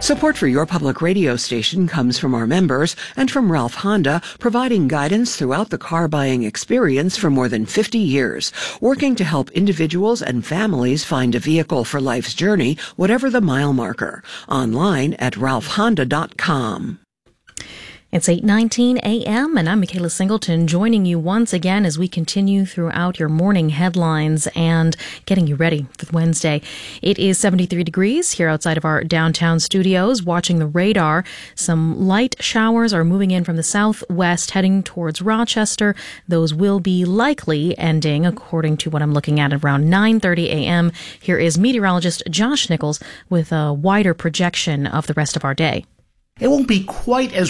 Support for your public radio station comes from our members and from Ralph Honda, providing guidance throughout the car buying experience for more than 50 years, working to help individuals and families find a vehicle for life's journey, whatever the mile marker. Online at ralphhonda.com. It's 8:19 a.m. and I'm Michaela Singleton, joining you once again as we continue throughout your morning headlines and getting you ready for Wednesday. It is 73 degrees here outside of our downtown studios. Watching the radar, some light showers are moving in from the southwest heading towards Rochester. Those will be likely ending, according to what I'm looking at, around 9:30 a.m. Here is meteorologist Josh Nichols with a wider projection of the rest of our day. It won't be quite as